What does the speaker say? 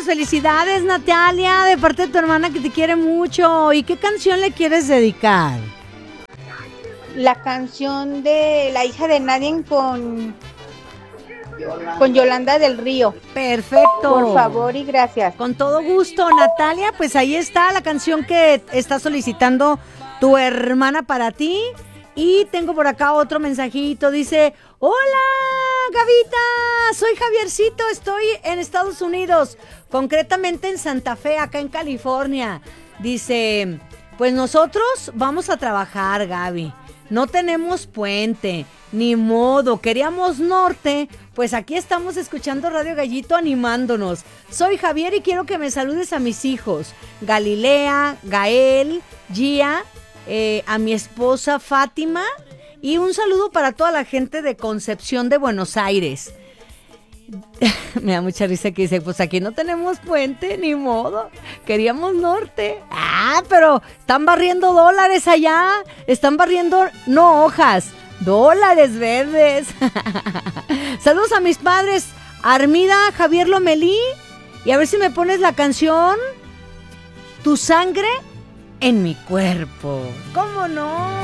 muchas felicidades, Natalia, de parte de tu hermana que te quiere mucho. ¿Y qué canción le quieres dedicar? La canción de La hija de nadie con Yolanda del Río. Perfecto. Por favor y gracias. Con todo gusto, Natalia, pues ahí está la canción que está solicitando tu hermana para ti. Y tengo por acá otro mensajito, dice: hola, Gavita, soy Javiercito, estoy en Estados Unidos, concretamente en Santa Fe, acá en California. Dice: pues nosotros vamos a trabajar, Gaby, no tenemos puente, ni modo, queríamos norte, pues aquí estamos escuchando Radio Gallito animándonos. Soy Javier y quiero que me saludes a mis hijos, Galilea, Gael, Gia, a mi esposa Fátima, y un saludo para toda la gente de Concepción de Buenos Aires. Me da mucha risa que dice: pues aquí no tenemos puente, ni modo, queríamos norte. Pero están barriendo dólares allá, están barriendo, no hojas, dólares verdes. Saludos a mis padres, Armida, Javier Lomelí, y a ver si me pones la canción Tu sangre en mi cuerpo. ¿Cómo no?